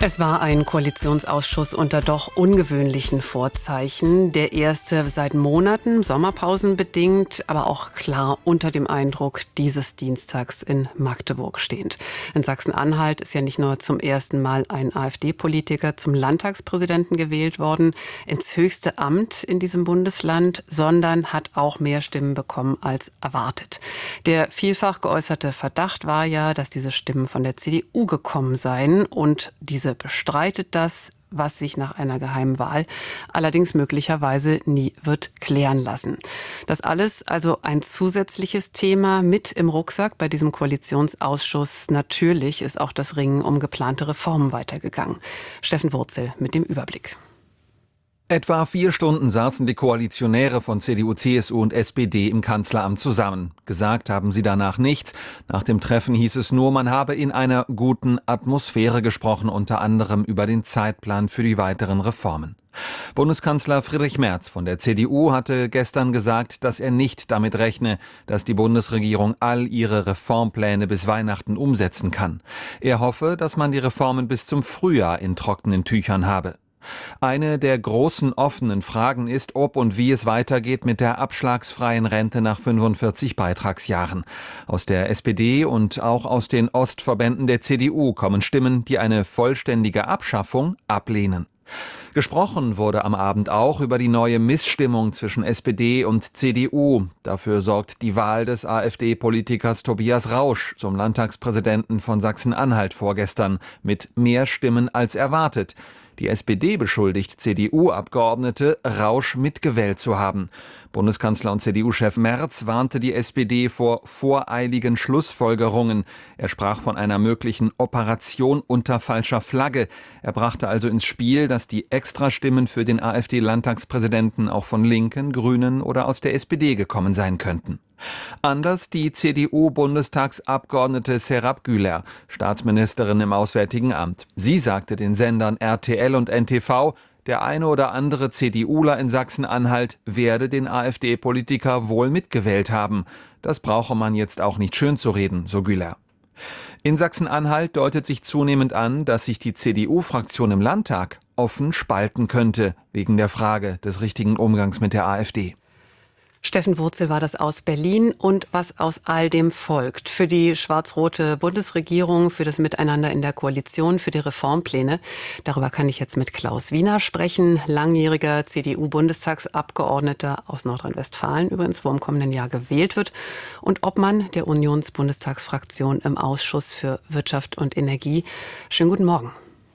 Es war ein Koalitionsausschuss unter doch ungewöhnlichen Vorzeichen. Der erste seit Monaten, sommerpausenbedingt, aber auch klar unter dem Eindruck dieses Dienstags in Magdeburg stehend. In Sachsen-Anhalt ist ja nicht nur zum ersten Mal ein AfD-Politiker zum Landtagspräsidenten gewählt worden, ins höchste Amt in diesem Bundesland, sondern hat auch mehr Stimmen bekommen als erwartet. Der vielfach geäußerte Verdacht war ja, dass diese Stimmen von der CDU gekommen seien, und diese bestreitet das, was sich nach einer geheimen Wahl allerdings möglicherweise nie wird klären lassen. Das alles also ein zusätzliches Thema mit im Rucksack bei diesem Koalitionsausschuss. Natürlich ist auch das Ringen um geplante Reformen weitergegangen. Steffen Wurzel mit dem Überblick. Etwa 4 Stunden saßen die Koalitionäre von CDU, CSU und SPD im Kanzleramt zusammen. Gesagt haben sie danach nichts. Nach dem Treffen hieß es nur, man habe in einer guten Atmosphäre gesprochen, unter anderem über den Zeitplan für die weiteren Reformen. Bundeskanzler Friedrich Merz von der CDU hatte gestern gesagt, dass er nicht damit rechne, dass die Bundesregierung all ihre Reformpläne bis Weihnachten umsetzen kann. Er hoffe, dass man die Reformen bis zum Frühjahr in trockenen Tüchern habe. Eine der großen offenen Fragen ist, ob und wie es weitergeht mit der abschlagsfreien Rente nach 45 Beitragsjahren. Aus der SPD und auch aus den Ostverbänden der CDU kommen Stimmen, die eine vollständige Abschaffung ablehnen. Gesprochen wurde am Abend auch über die neue Missstimmung zwischen SPD und CDU. Dafür sorgt die Wahl des AfD-Politikers Tobias Rausch zum Landtagspräsidenten von Sachsen-Anhalt vorgestern mit mehr Stimmen als erwartet. Die SPD beschuldigt CDU-Abgeordnete, Rausch mitgewählt zu haben. Bundeskanzler und CDU-Chef Merz warnte die SPD vor voreiligen Schlussfolgerungen. Er sprach von einer möglichen Operation unter falscher Flagge. Er brachte also ins Spiel, dass die Extrastimmen für den AfD-Landtagspräsidenten auch von Linken, Grünen oder aus der SPD gekommen sein könnten. Anders die CDU-Bundestagsabgeordnete Serap Güler, Staatsministerin im Auswärtigen Amt. Sie sagte den Sendern RTL und NTV, der eine oder andere CDUler in Sachsen-Anhalt werde den AfD-Politiker wohl mitgewählt haben. Das brauche man jetzt auch nicht schön zu reden, so Güler. In Sachsen-Anhalt deutet sich zunehmend an, dass sich die CDU-Fraktion im Landtag offen spalten könnte, wegen der Frage des richtigen Umgangs mit der AfD. Steffen Wurzel war das aus Berlin. Und was aus all dem folgt für die schwarz-rote Bundesregierung, für das Miteinander in der Koalition, für die Reformpläne, darüber kann ich jetzt mit Klaus Wiener sprechen, langjähriger CDU-Bundestagsabgeordneter aus Nordrhein-Westfalen, übrigens, wo im kommenden Jahr gewählt wird, und Obmann der Unionsbundestagsfraktion im Ausschuss für Wirtschaft und Energie. Schönen guten Morgen.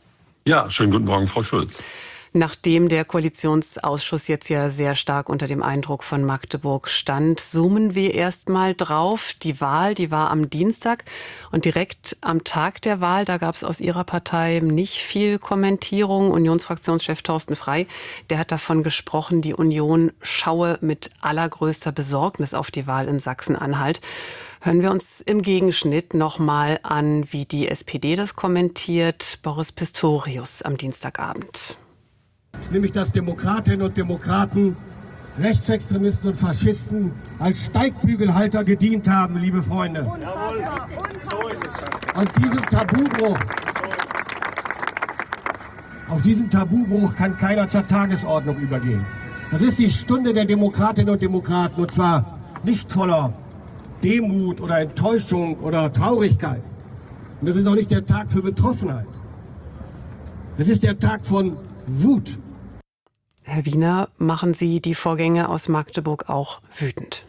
Ja, schönen guten Morgen, Frau Schulz. Nachdem der Koalitionsausschuss jetzt ja sehr stark unter dem Eindruck von Magdeburg stand, zoomen wir erst mal drauf. Die Wahl, die war am Dienstag, und direkt am Tag der Wahl, da gab es aus Ihrer Partei nicht viel Kommentierung. Unionsfraktionschef Thorsten Frey, der hat davon gesprochen, die Union schaue mit allergrößter Besorgnis auf die Wahl in Sachsen-Anhalt. Hören wir uns im Gegenschnitt noch mal an, wie die SPD das kommentiert. Boris Pistorius am Dienstagabend. Nämlich dass Demokratinnen und Demokraten, Rechtsextremisten und Faschisten als Steigbügelhalter gedient haben, liebe Freunde. Und auf diesen Tabubruch kann keiner zur Tagesordnung übergehen. Das ist die Stunde der Demokratinnen und Demokraten, und zwar nicht voller Demut oder Enttäuschung oder Traurigkeit. Und das ist auch nicht der Tag für Betroffenheit. Es ist der Tag von Wut. Herr Wiener, machen Sie die Vorgänge aus Magdeburg auch wütend?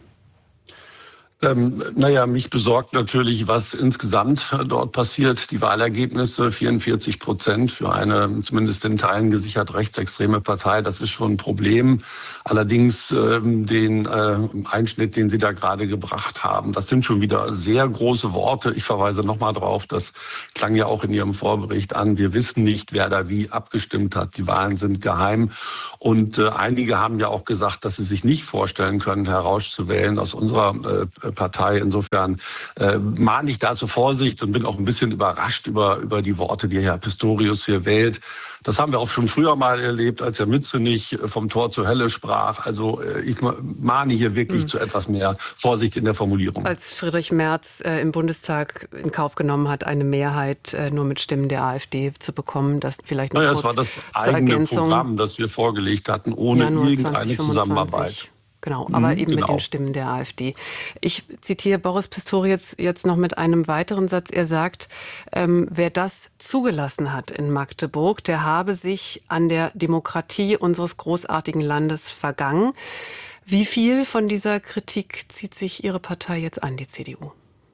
Mich besorgt natürlich, was insgesamt dort passiert. Die Wahlergebnisse, 44% für eine zumindest in Teilen gesichert rechtsextreme Partei, das ist schon ein Problem. Allerdings den Einschnitt, den Sie da gerade gebracht haben, das sind schon wieder sehr große Worte. Ich verweise nochmal drauf, das klang ja auch in Ihrem Vorbericht an. Wir wissen nicht, wer da wie abgestimmt hat. Die Wahlen sind geheim. Und einige haben ja auch gesagt, dass sie sich nicht vorstellen können, Herr Rausch zu wählen. Aus unserer Partei. Insofern mahne ich da zur Vorsicht und bin auch ein bisschen überrascht über die Worte, die Herr Pistorius hier wählt. Das haben wir auch schon früher mal erlebt, als Herr Mützenich vom Tor zur Hölle sprach. Also ich mahne hier wirklich zu etwas mehr Vorsicht in der Formulierung. Als Friedrich Merz im Bundestag in Kauf genommen hat, eine Mehrheit nur mit Stimmen der AfD zu bekommen, das vielleicht noch kurz das war das zur eigene Ergänzung. Programm, das wir vorgelegt hatten, ohne irgendeine Zusammenarbeit. Genau, aber eben mit den Stimmen der AfD. Ich zitiere Boris Pistorius jetzt noch mit einem weiteren Satz. Er sagt, wer das zugelassen hat in Magdeburg, der habe sich an der Demokratie unseres großartigen Landes vergangen. Wie viel von dieser Kritik zieht sich Ihre Partei jetzt an, die CDU?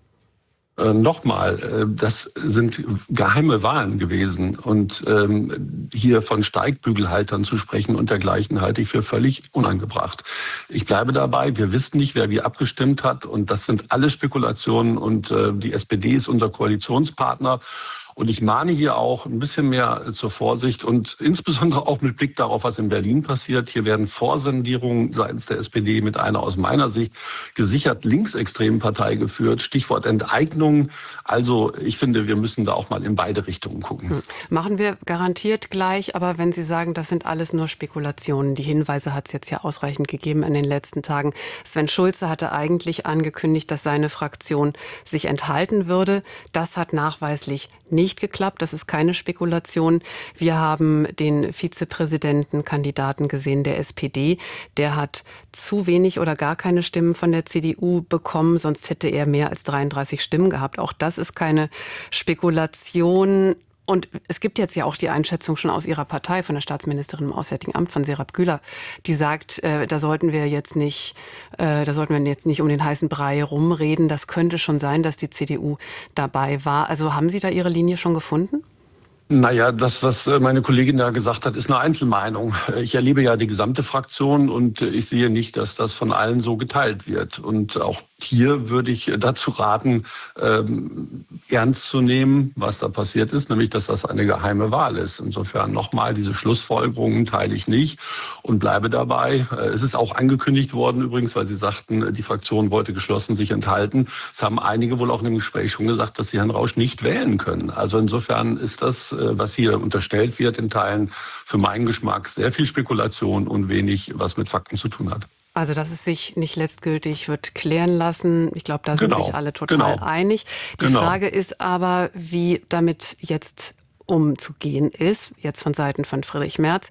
Nochmal, das sind geheime Wahlen gewesen und hier von Steigbügelhaltern zu sprechen und dergleichen halte ich für völlig unangebracht. Ich bleibe dabei, wir wissen nicht, wer wie abgestimmt hat und das sind alles Spekulationen und die SPD ist unser Koalitionspartner. Und ich mahne hier auch ein bisschen mehr zur Vorsicht und insbesondere auch mit Blick darauf, was in Berlin passiert. Hier werden Vorsendierungen seitens der SPD mit einer aus meiner Sicht gesichert linksextremen Partei geführt. Stichwort Enteignung. Also ich finde, wir müssen da auch mal in beide Richtungen gucken. Machen wir garantiert gleich. Aber wenn Sie sagen, das sind alles nur Spekulationen, die Hinweise hat es jetzt ja ausreichend gegeben in den letzten Tagen. Sven Schulze hatte eigentlich angekündigt, dass seine Fraktion sich enthalten würde. Das hat nachweislich nicht geklappt. Das ist keine Spekulation. Wir haben den Vizepräsidentenkandidaten gesehen, der SPD. Der hat zu wenig oder gar keine Stimmen von der CDU bekommen. Sonst hätte er mehr als 33 Stimmen gehabt. Auch das ist keine Spekulation. Und es gibt jetzt ja auch die Einschätzung schon aus Ihrer Partei, von der Staatsministerin im Auswärtigen Amt, von Serap Güler, die sagt, da sollten wir jetzt nicht um den heißen Brei rumreden. Das könnte schon sein, dass die CDU dabei war. Also haben Sie da Ihre Linie schon gefunden? Naja, das, was meine Kollegin da gesagt hat, ist eine Einzelmeinung. Ich erlebe ja die gesamte Fraktion und ich sehe nicht, dass das von allen so geteilt wird. Und auch hier würde ich dazu raten, ernst zu nehmen, was da passiert ist, nämlich, dass das eine geheime Wahl ist. Insofern nochmal, diese Schlussfolgerungen teile ich nicht und bleibe dabei. Es ist auch angekündigt worden übrigens, weil Sie sagten, die Fraktion wollte geschlossen sich enthalten. Es haben einige wohl auch in dem Gespräch schon gesagt, dass sie Herrn Rausch nicht wählen können. Also insofern ist das, was hier unterstellt wird, in Teilen für meinen Geschmack sehr viel Spekulation und wenig, was mit Fakten zu tun hat. Also, dass es sich nicht letztgültig wird klären lassen. Ich glaube, da sind sich alle total einig. Die Frage ist aber, wie damit jetzt umzugehen ist, jetzt von Seiten von Friedrich Merz.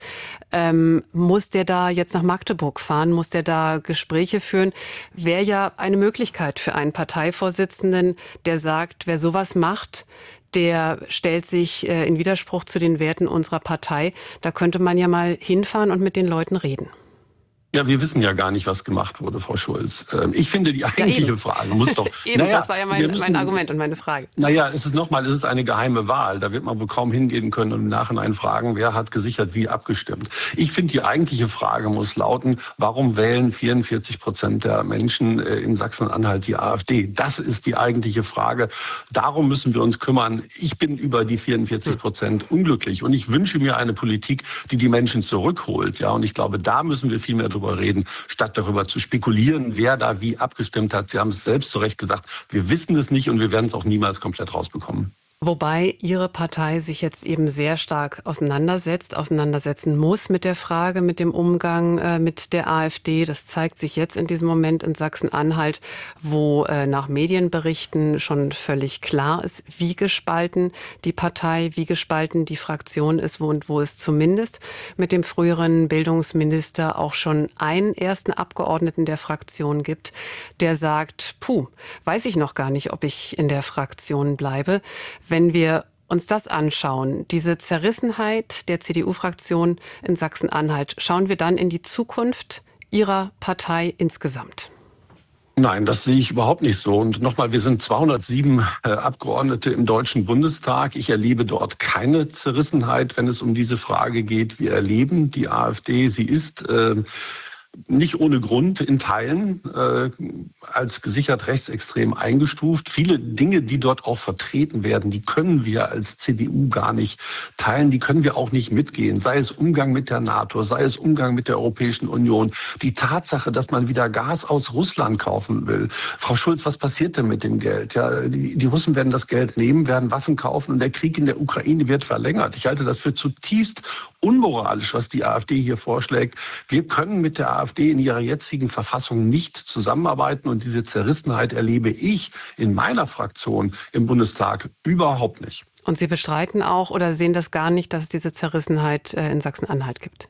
Muss der da jetzt nach Magdeburg fahren? Muss der da Gespräche führen? Wäre ja eine Möglichkeit für einen Parteivorsitzenden, der sagt, wer sowas macht, der stellt sich in Widerspruch zu den Werten unserer Partei. Da könnte man ja mal hinfahren und mit den Leuten reden. Ja, wir wissen ja gar nicht, was gemacht wurde, Frau Schulz. Ich finde, die eigentliche Frage muss doch... Das war ja mein Argument und meine Frage. Es ist eine geheime Wahl. Da wird man wohl kaum hingehen können und im Nachhinein fragen, wer hat gesichert wie abgestimmt. Ich finde, die eigentliche Frage muss lauten, warum wählen 44% der Menschen in Sachsen-Anhalt die AfD? Das ist die eigentliche Frage. Darum müssen wir uns kümmern. Ich bin über die 44% unglücklich und ich wünsche mir eine Politik, die die Menschen zurückholt. Ja, und ich glaube, da müssen wir viel mehr drüber reden, statt darüber zu spekulieren, wer da wie abgestimmt hat. Sie haben es selbst zu Recht gesagt, wir wissen es nicht und wir werden es auch niemals komplett rausbekommen. Wobei Ihre Partei sich jetzt eben sehr stark auseinandersetzen muss mit der Frage, mit dem Umgang mit der AfD. Das zeigt sich jetzt in diesem Moment in Sachsen-Anhalt, wo nach Medienberichten schon völlig klar ist, wie gespalten die Partei, wie gespalten die Fraktion ist und wo es zumindest mit dem früheren Bildungsminister auch schon einen ersten Abgeordneten der Fraktion gibt, der sagt, weiß ich noch gar nicht, ob ich in der Fraktion bleibe. Wenn wir uns das anschauen, diese Zerrissenheit der CDU-Fraktion in Sachsen-Anhalt, schauen wir dann in die Zukunft Ihrer Partei insgesamt? Nein, das sehe ich überhaupt nicht so. Und nochmal, wir sind 207 Abgeordnete im Deutschen Bundestag. Ich erlebe dort keine Zerrissenheit, wenn es um diese Frage geht. Wir erleben die AfD, sie ist nicht ohne Grund in Teilen als gesichert rechtsextrem eingestuft. Viele Dinge, die dort auch vertreten werden, die können wir als CDU gar nicht teilen, die können wir auch nicht mitgehen. Sei es Umgang mit der NATO, sei es Umgang mit der Europäischen Union. Die Tatsache, dass man wieder Gas aus Russland kaufen will. Frau Schulz, was passiert denn mit dem Geld? Ja, die Russen werden das Geld nehmen, werden Waffen kaufen und der Krieg in der Ukraine wird verlängert. Ich halte das für zutiefst unmoralisch, was die AfD hier vorschlägt. Wir können mit der AfD in ihrer jetzigen Verfassung nicht zusammenarbeiten und diese Zerrissenheit erlebe ich in meiner Fraktion im Bundestag überhaupt nicht. Und Sie bestreiten auch oder sehen das gar nicht, dass es diese Zerrissenheit in Sachsen-Anhalt gibt?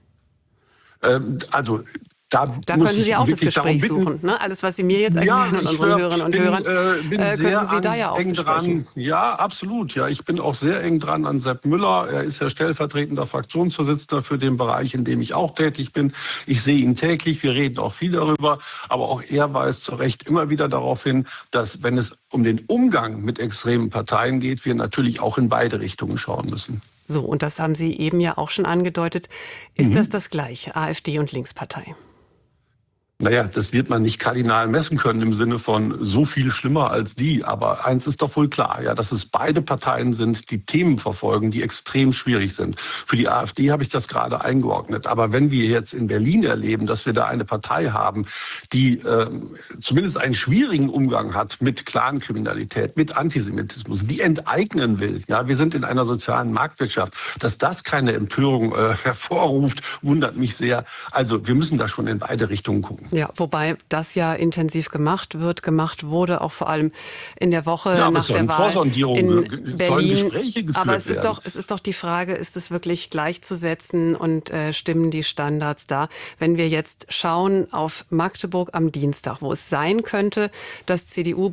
Da können Sie auch das Gespräch suchen. Ne? Alles, was Sie mir jetzt erklären und unseren Hörerinnen und Hörern, können Sie da ja auch besprechen. Ja, absolut. Ja, ich bin auch sehr eng dran an Sepp Müller. Er ist ja stellvertretender Fraktionsvorsitzender für den Bereich, in dem ich auch tätig bin. Ich sehe ihn täglich. Wir reden auch viel darüber. Aber auch er weist zu Recht immer wieder darauf hin, dass, wenn es um den Umgang mit extremen Parteien geht, wir natürlich auch in beide Richtungen schauen müssen. So, und das haben Sie eben ja auch schon angedeutet. Ist das Gleiche, AfD und Linkspartei? Naja, das wird man nicht kardinal messen können im Sinne von so viel schlimmer als die. Aber eins ist doch wohl klar, ja, dass es beide Parteien sind, die Themen verfolgen, die extrem schwierig sind. Für die AfD habe ich das gerade eingeordnet. Aber wenn wir jetzt in Berlin erleben, dass wir da eine Partei haben, die zumindest einen schwierigen Umgang hat mit Clankriminalität, mit Antisemitismus, die enteignen will. Ja, wir sind in einer sozialen Marktwirtschaft. Dass das keine Empörung hervorruft, wundert mich sehr. Also wir müssen da schon in beide Richtungen gucken. Ja, wobei das ja intensiv gemacht wurde, auch vor allem in der Woche nach der Wahl in Berlin. Aber es ist doch die Frage, ist es wirklich gleichzusetzen und stimmen die Standards da? Wenn wir jetzt schauen auf Magdeburg am Dienstag, wo es sein könnte, dass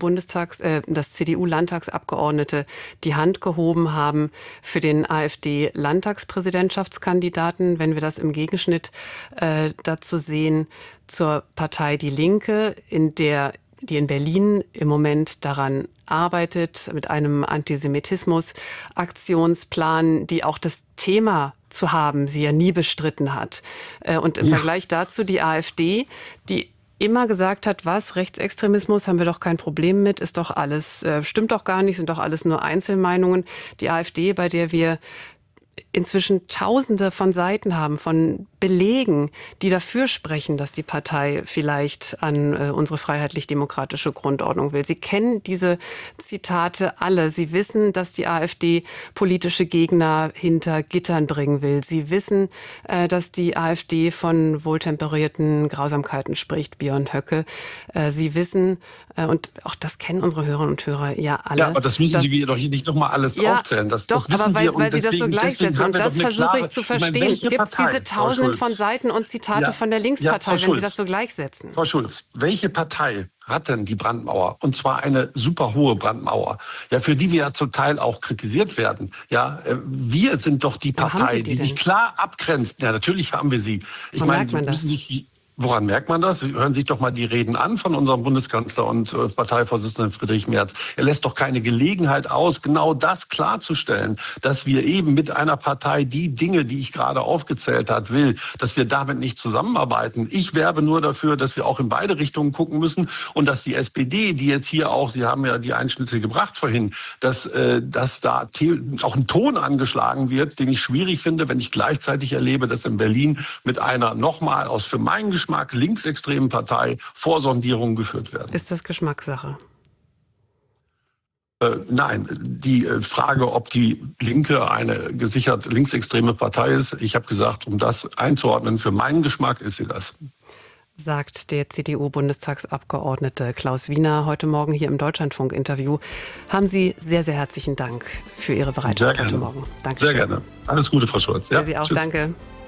CDU-Landtagsabgeordnete die Hand gehoben haben für den AfD-Landtagspräsidentschaftskandidaten, wenn wir das im Gegenschnitt dazu sehen, zur Partei Die Linke, die in Berlin im Moment daran arbeitet, mit einem Antisemitismus-Aktionsplan, die auch das Thema zu haben, sie ja nie bestritten hat. Und im Vergleich dazu die AfD, die immer gesagt hat, was, Rechtsextremismus, haben wir doch kein Problem mit, ist doch alles, stimmt doch gar nicht, sind doch alles nur Einzelmeinungen. Die AfD, bei der wir inzwischen Tausende von Seiten haben, von Belegen, die dafür sprechen, dass die Partei vielleicht an unsere freiheitlich-demokratische Grundordnung will. Sie kennen diese Zitate alle. Sie wissen, dass die AfD politische Gegner hinter Gittern bringen will. Sie wissen, dass die AfD von wohltemperierten Grausamkeiten spricht, Björn Höcke. Sie wissen, und auch das kennen unsere Hörerinnen und Hörer ja alle. Ja, aber das müssen Sie doch hier nicht nochmal alles aufzählen. Das aber weil Sie das so gleichsetzen. Und das versuche ich zu verstehen. Gibt es diese Tausenden von Seiten und Zitate von der Linkspartei, wenn Sie das so gleichsetzen? Frau Schulz, welche Partei hat denn die Brandmauer? Und zwar eine super hohe Brandmauer, ja, für die wir ja zum Teil auch kritisiert werden. Ja, wir sind doch die Partei, die sich klar abgrenzt. Ja, natürlich haben wir sie. Ich meine, Sie müssen sich... Woran merkt man das? Sie hören sich doch mal die Reden an von unserem Bundeskanzler und Parteivorsitzenden Friedrich Merz. Er lässt doch keine Gelegenheit aus, genau das klarzustellen, dass wir eben mit einer Partei die Dinge, die ich gerade aufgezählt habe, will, dass wir damit nicht zusammenarbeiten. Ich werbe nur dafür, dass wir auch in beide Richtungen gucken müssen und dass die SPD, die jetzt hier auch, Sie haben ja die Einschnitte gebracht vorhin, dass da auch ein Ton angeschlagen wird, den ich schwierig finde, wenn ich gleichzeitig erlebe, dass in Berlin mit einer nochmal aus für meinen Geschmack linksextremen Partei Vorsondierungen geführt werden. Ist das Geschmackssache? Nein, die Frage, ob die Linke eine gesichert linksextreme Partei ist, ich habe gesagt, um das einzuordnen, für meinen Geschmack ist sie das. Sagt der CDU-Bundestagsabgeordnete Klaus Wiener heute Morgen hier im Deutschlandfunk-Interview. Haben Sie sehr, sehr herzlichen Dank für Ihre Bereitschaft heute Morgen. Dankeschön. Sehr gerne. Alles Gute, Frau Schulz. Ja, Sie auch. Tschüss. Danke.